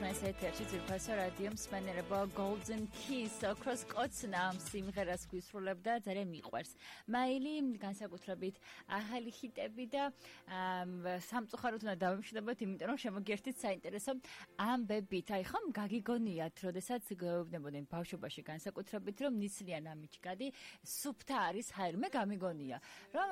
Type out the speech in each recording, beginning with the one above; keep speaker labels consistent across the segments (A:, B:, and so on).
A: ჩვენს ეთერში ძირფასო რადიო მსმენელებო Golden Kiss ოქროს კოცნა სიმღერას გვისრულებდა ძალიან მიყვარს. მაილი განსაკუთრებით ახალი ჰიტები და სამწუხაროდ უნდა დავიმშვიდობოთ, იმიტომ რომ შემოგიერთით საინტერესო ამბებით. აი ხომ გაგიგონიათ, როდესაც გვეუბნებოდნენ ბავშვობაში განსაკუთრებით, რომ ნისლიან ამიჩკადი სუფთა არის ჰაერი. მე გამიგონია, რომ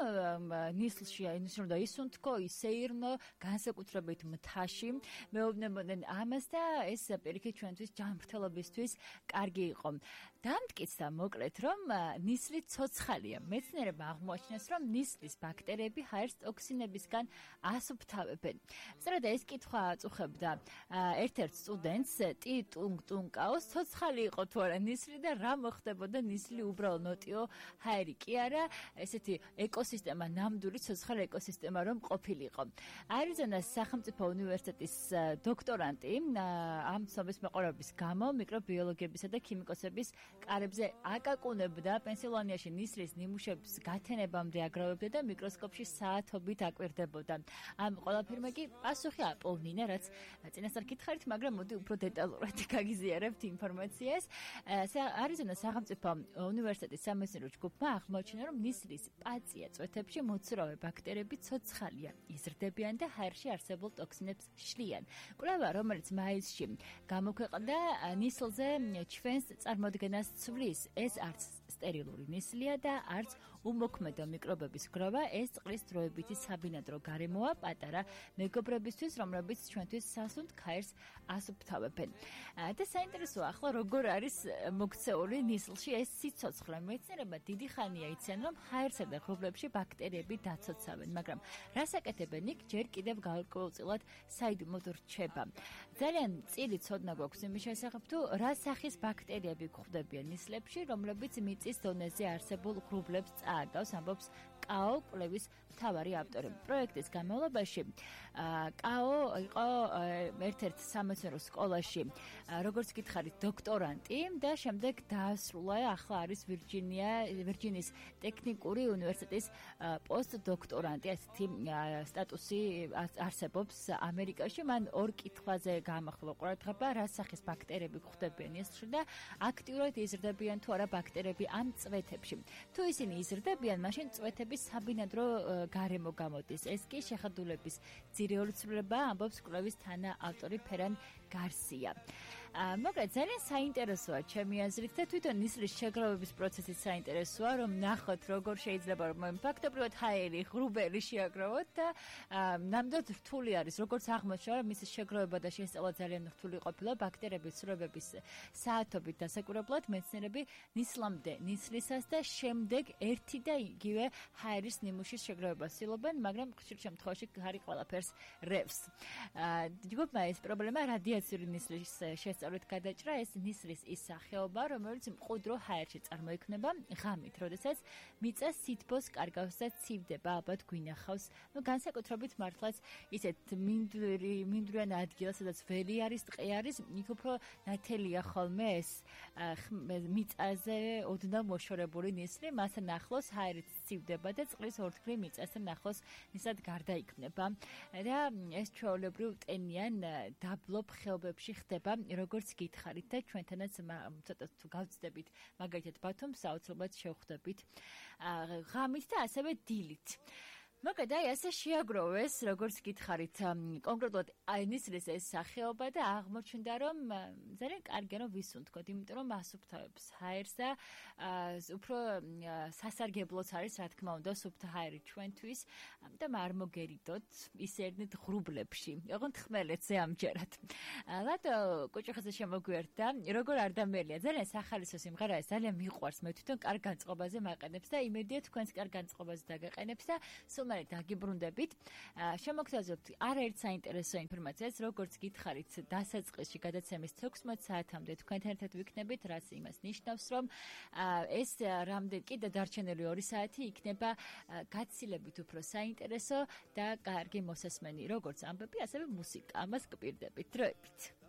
A: ნისლში უნდა ისუნთქო, ისეირნო, განსაკუთრებით მთაში. მეუბნებოდნენ ამას და ეს პირიქით ჩვენთვის ჯანმრთელობისთვის კარგი იყო. დამტკიცა მოკლედ, რომ ნისლი ცოცხალია. მეცნიერებმა აღმოაჩინეს, რომ ნისლის ბაქტერიები ჰაერს ტოქსინებისგან ასუფთავებენ. სწორედ ეს კითხვა აწუხებდა ერთ-ერთ სტუდენტს ტი ტუნკაოს, ცოცხალი იყო თუ არა ნისლი და რა მოხდებოდა ნისლი უბრალოდ ნოტიო ჰაერი კი არა, ესეთი ეკოსისტემა, ნამდვილი ცოცხალი ეკოსისტემა რომ ყოფილიყო. არიზონას სახელმწიფო უნივერსიტეტის დოქტორანტი ამ ცნობის მეყარების გამო მიკრობიოლოგებისა და ქიმიკოსების კარებზე აკაკუნებდა პენსილვანიაში ნისლის ნიმუშების გათენებამდე აგროვებდა და მიკროსკოპში საათობით აკვირდებოდა. ამ ყველაფერმა კი პასუხი აპოვნინა, რაც წინასწარ გითხარით, მაგრამ მოდი უფრო დეტალურად გაგიზიარებთ ინფორმაციას. არიზონას სახელმწიფო უნივერსიტეტის სამეცნიერო ჯგუფმა აღმოაჩინა, რომ ნისლის პაწია წვეთებში მოცურავე ბაქტერიები ცოცხალია, იზრდებიან და ჰაერში არსებულ ტოქსინებს შლიან. კვლევა, რომელიც მაისში გამოქვეყნდა, ნისლზე ჩვენს წარმოდგენას ცვლის. ეს არც სტერილური ნისლია და არც უმოქმედო მიკრობების გროვა, ეს წყლის დროებითი საბინადრო გარემოა პატარა მეგობრებისთვის, რომლებიც ჩვენთვის სასუნთ ჰაერს ასუფთავებენ. და საინტერესოა, ახლა როგორ არის მოქცეული ნისლში ეს სიცოცხლე. მეცნიერებმა დიდი ხანია იციან, რომ ჰაერსა და ღრუბლებში ბაქტერიები დაცოცავენ, მაგრამ რას აკეთებენ იქ, ჯერ კიდევ გარკვეულწილად საიდუმლოდ რჩება. ძალიან მწირი ცოდნა გვაქვს იმის შესახებ, თუ რა სახის ბაქტერიები გვხვდებიან ნისლებში, რომლებიც მიწის დონეზე არსებულ ღრუბლებს წააგავს, ამბობს კაო კვლევის მთავარი ავტორი. პროექტის განმავლობაში კაო იყო ერთ-ერთ სამეცნიერო სკოლაში, როგორც გითხარით, დოქტორანტი და შემდეგ დაასრულა, ახლა არის ვირჯინიის ტექნიკური უნივერსიტეტის პოსტდოქტორანტი, ასეთი სტატუსი არსებობს ამერიკაში. მან ორ კითხვაზე გაამახვილა ყურადღება, რა სახის ბაქტერიები გვხვდებიან ნისლში და აქტიურად იზრდებიან თუ არა ბაქტერიები ამ წვეთებში. თუ ისინი იზრდებიან, მაშინ წვეთების საბინადრო გარემო გამოდის. ეს კი შეხედულების ძირეული ცვლილებაა, ამბობს კვლევის თანაავტორი ფერან გარსია. მოკლედ ძალიან საინტერესოა ჩემი აზრით და თვითონ ნისლის შეგროვების პროცესი საინტერესოა, რომ ნახოთ როგორ შეიძლება რომ ფაქტობრივად ჰაერი ღრუბელი შეაგროვოთ და ნამდვილად რთული არის, როგორც აღმოჩნდა, რომ მის შეგროვება და შესწავლა ძალიან რთული ყოფილა. ბაქტერიების ცვლილების საათობით დასაკურებლად მეცნიერები ნისლამდე, ნისლისას და შემდეგ ერთი და იგივე ჰაერის ნიმუშის შეგროვებას ცდილობენ, მაგრამ ხშირ შემთხვევაში ჰარი ყველაფერს რევს. ჯგუფმა ეს პრობლემა რადიაციური ნისლის შესწავლით გადაჭრა. ეს ნისლის ის სახეობა, რომელიც მყუდრო ჰაერში წარმოიქმნება ღამით, როდესაც მიწა სითბოს კარგავს და ცივდება, ალბათ გვინახავს. განსაკუთრებით მართლაც ისეთ მინდვრიან ადგილას, სადაც ველი არის, ტყე არის, იქ უფრო ნათელია ხოლმე ეს მიწაზე ოდნავ მოშორებული ნისლი, მასთან ახლოს ჰაერიც ცივდება და წყლის ორთქლი მიწასთან ახლოს ნისად გარდაიქმნება. და ეს ჩვეულებრივ ტენიან დაბლობ ხეობებში ხდება, როგორც გითხარით და ჩვენთანაც ცოტა თუ გავწდებით, მაგალითად ბათუმს აუცილებლად შევხვდებით ღამით და ასევე დილით. მოკლედ აი ასე შეაგროვეს, როგორც გითხარით, კონკრეტულად აი ნისლის ეს სახეობა და აღმოჩნდა, რომ ძალიან კარგია რომ ვისუნთქოთ, იმიტომ რომ ასუფთავებს ჰაერს და უფრო სასარგებლოც არის, რა თქმა უნდა, სუფთა ჰაერი ჩვენთვის, ამიტომ არ მოგერიდოთ ისერნით ღრუბლებში. ოღონდ ხმელეთზე ამჯერად. ლადო კუჭიხაზე შემოგვიერთდა, როგორ არ დამელია, ძალიან სახალისო სიმღერაა, ძალიან მიყვარს, მე თვითონ კარგ განწყობაზე მაყენებს და იმედია თქვენს კარგ განწყობაზე დაგაყენებს და დაგიბრუნდებით. შემოგთავაზობთ არაერთ საინტერესო ინფორმაციას, როგორც გითხარით, დასაწყისში გადაცემის 16 საათამდე თქვენთან ერთად ვიქნებით, რაც იმას ნიშნავს, რომ ეს რამდენ კიდე დარჩენილი 2 საათი იქნება გაცილებით უფრო საინტერესო და კარგი მოსასმენი, როგორც ამბები, ასევე მუსიკა. ამას გპირდებით დროებით.